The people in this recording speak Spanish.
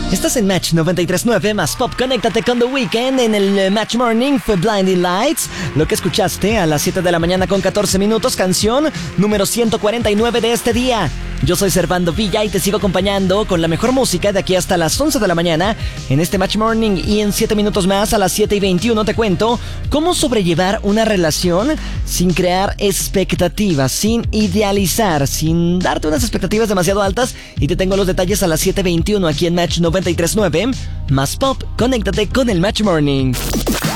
Estás en Match 93.9 más Pop. Conéctate con The Weeknd. En el Match Morning fue Blinding Lights. Lo que escuchaste a las 7 de la mañana con 14 minutos. Canción número 149 de este día. Yo soy Servando Villa y te sigo acompañando con la mejor música de aquí hasta las 11 de la mañana en este Match Morning. Y en 7 minutos más, a las 7:21, te cuento cómo sobrellevar una relación sin crear expectativas, sin idealizar, sin darte unas expectativas demasiado altas. Y te tengo los detalles a las 7:21 aquí en Match 93.9 más Pop. Conéctate con el Match Morning.